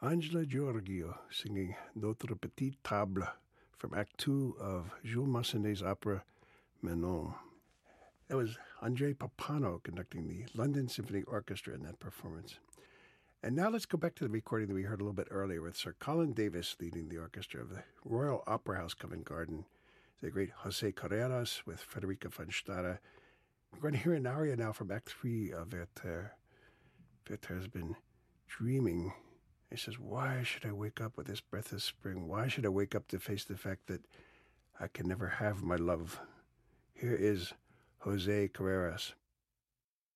Angela Giorgio singing Notre Petite Table from Act Two of Jules Massenet's opera Manon. That was André Pappano conducting the London Symphony Orchestra in that performance. And now let's go back to the recording that we heard a little bit earlier with Sir Colin Davis leading the orchestra of the Royal Opera House Covent Garden, the great José Carreras with Federica von Stade. We're going to hear an aria now from Act 3 of Werther. Werther has been dreaming. He says, why should I wake up with this breath of spring? Why should I wake up to face the fact that I can never have my love? Here is José Carreras.